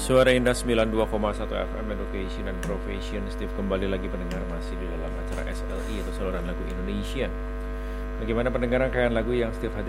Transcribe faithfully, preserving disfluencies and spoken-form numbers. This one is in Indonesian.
Suara Indah sembilan puluh dua koma satu F M Education and Profession. Steve kembali lagi pendengar masih di dalam acara S L I atau saluran lagu Indonesia. Bagaimana pendengaran kalian lagu yang Steve hadir